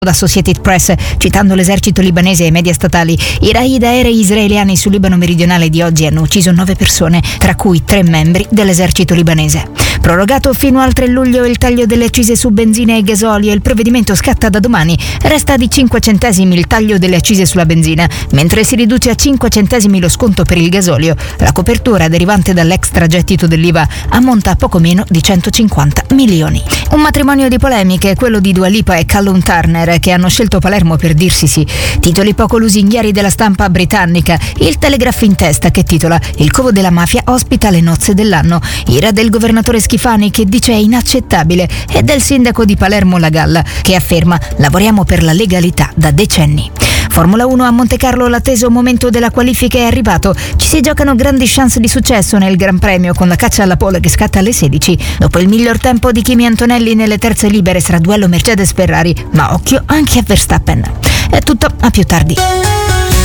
da Associated Press, citando l'esercito libanese e i media statali. I raid aerei israeliani sul Libano meridionale di oggi hanno ucciso 9 persone, tra cui 3 membri dell'esercito libanese. Prorogato fino al 3 luglio il taglio delle accise su benzina e gasolio, il provvedimento scatta da domani. Resta di 5 centesimi il taglio delle accise sulla benzina, mentre si riduce a 5 centesimi lo sconto per il gasolio. La copertura derivante dall'extragettito dell'IVA ammonta a poco meno di 150 milioni. Un matrimonio di polemiche, quello di Dua Lipa e Callum Turner, che hanno scelto Palermo per dirsi sì. Titoli poco lusinghieri della stampa britannica. Il Telegraph in testa, che titola: "Il covo della mafia ospita le nozze dell'anno". Ira del governatore Schifani, che dice è inaccettabile, e del sindaco di Palermo La Galla, che afferma: "Lavoriamo per la legalità da decenni". Formula 1 a Monte Carlo, l'atteso momento della qualifica è arrivato. Ci si giocano grandi chance di successo nel Gran Premio, con la caccia alla pole che scatta alle 16. Dopo il miglior tempo di Kimi Antonelli nelle terze libere sarà duello Mercedes-Ferrari, ma occhio anche a Verstappen. È tutto, a più tardi.